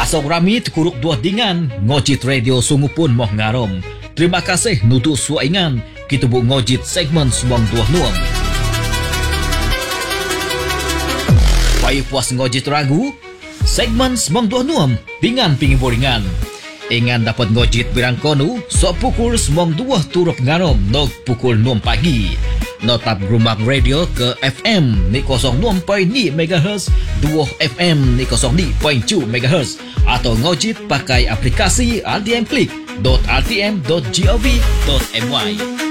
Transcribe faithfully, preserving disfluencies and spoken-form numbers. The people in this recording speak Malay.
Asok rami tekuruk dua dingan, ngojit radio sungu pun moh ngarom. Terima kasih nutu suaingan, kita bu ngojit segmen semong dua nuam. Payah puas ngojit ragu, segmen semong dua nuam, dengan pingi boringan. Ingan dapat ngojit birang konu, sok pukul semong dua turut ngarom, nok pukul enam pagi. Notap rumah radio ke F M ni kosong enam perpuluhan lima megahertz, dua F M ni kosong lima perpuluhan dua megahertz, atau ngojit pakai aplikasi R T M Click dot r t m dot gov dot my.